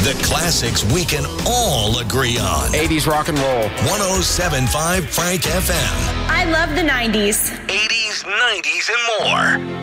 The classics we can all agree on. 80s rock and roll. 107.5 Frank FM. I love the 90s. 80s, 90s, and more.